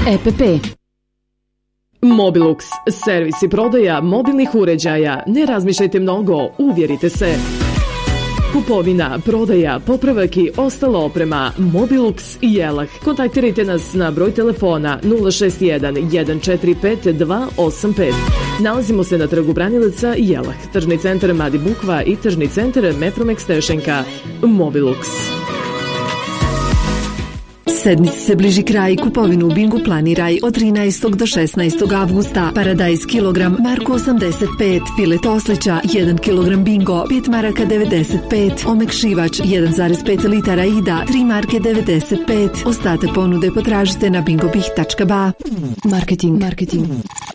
EPP. Mobilux, servis i prodaja mobilnih uređaja. Ne razmišljajte mnogo, uvjerite se. Kupovina, prodaja, popravak i ostala oprema. Mobilux i Jelah. Kontaktirajte nas na broj telefona 061 145 285. Nalazimo se na trgu Branilaca i Jelah, tržni centar Madi Bukva i tržni centar Mepromex Tešenka. Mobilux. Sedmici se bliži kraj, kupovinu u Bingu planiraj od 13. do 16. avgusta. Paradajz kilogram, Marko 85, filet oslića 1 kg Bingo, 5 maraka 95, omekšivač 1,5 litara Ida, 3 marke 95. Ostatak ponude potražite na bingobih.ba. Marketing.